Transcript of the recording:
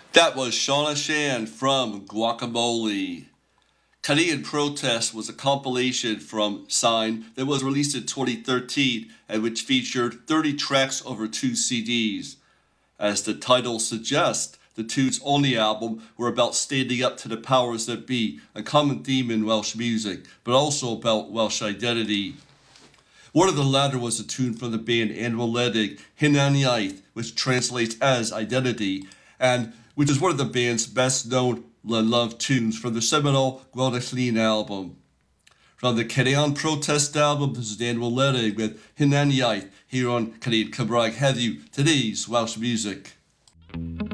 That was Shauna Shan from Guacamole. Canadian Protest was a compilation from Sign that was released in 2013 and which featured 30 tracks over 2 CDs. As the title suggests, the tunes on the album were about standing up to the powers that be, a common theme in Welsh music, but also about Welsh identity. One of the latter was a tune from the band Anwaledig, Hunaniaeth, which translates as identity, and which is one of the band's best known love tunes from the seminal Gweld album. From the Canadian Protest album, this is Anwaledig with Hunaniaeth here on Canadian Cymraeg Heddiw, today's Welsh music.